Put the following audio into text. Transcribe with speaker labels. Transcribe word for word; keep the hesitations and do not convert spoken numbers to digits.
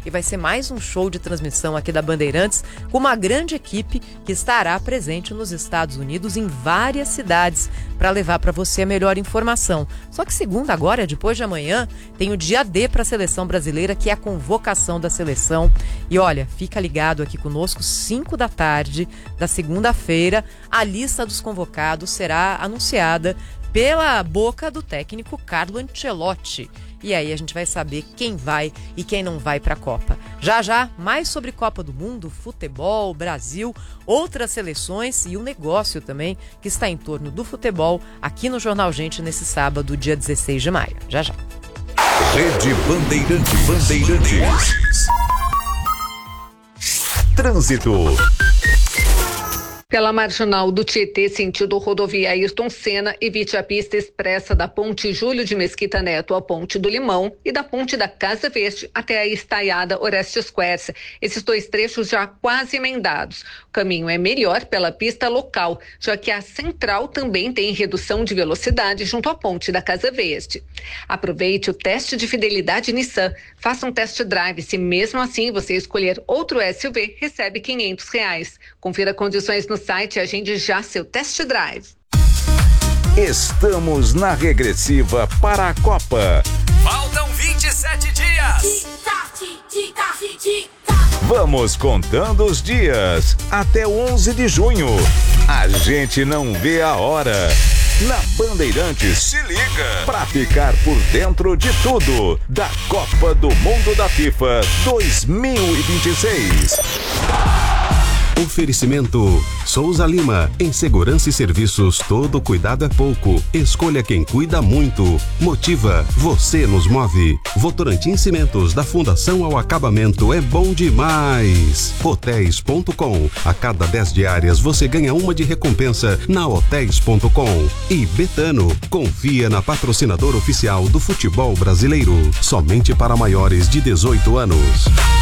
Speaker 1: e vai ser mais um show de transmissão aqui da Bandeirantes com uma grande equipe que estará presente nos Estados Unidos em várias cidades para levar para você a melhor informação. Só que segunda agora, depois de amanhã, tem o dia D para a seleção brasileira, que é a convocação da seleção. E olha, fica ligado aqui conosco, cinco da tarde da segunda-feira, a lista dos convocados será anunciada pela boca do técnico Carlo Ancelotti. E aí a gente vai saber quem vai e quem não vai para a Copa. Já já, mais sobre Copa do Mundo, futebol, Brasil, outras seleções e o negócio também que está em torno do futebol aqui no Jornal Gente nesse sábado, dia dezesseis de maio. Já já.
Speaker 2: Rede Bandeirantes. Bandeirantes. Trânsito.
Speaker 3: Pela marginal do Tietê, sentido rodovia Ayrton Senna, evite a pista expressa da ponte Júlio de Mesquita Neto à ponte do Limão e da ponte da Casa Verde até a estaiada Orestes Quercia. Esses dois trechos já quase emendados. O caminho é melhor pela pista local, já que a central também tem redução de velocidade junto à ponte da Casa Verde. Aproveite o teste de fidelidade Nissan. Faça um test drive. Se mesmo assim você escolher outro S U V, recebe quinhentos reais. Confira condições no site e agende já seu test drive.
Speaker 2: Estamos na regressiva para a Copa.
Speaker 4: Faltam vinte e sete dias.
Speaker 2: Vamos contando os dias até o onze de junho. A gente não vê a hora. Na Bandeirantes, se liga pra ficar por dentro de tudo da Copa do Mundo da FIFA dois mil e vinte e seis.
Speaker 5: Oferecimento Souza Lima, em segurança e serviços, todo cuidado é pouco. Escolha quem cuida muito. Motiva, você nos move. Votorantim Cimentos, da Fundação ao Acabamento, é bom demais. Hotéis ponto com, a cada dez diárias você ganha uma de recompensa na hotéis ponto com. E Betano, confia na patrocinadora oficial do futebol brasileiro, somente para maiores de dezoito anos.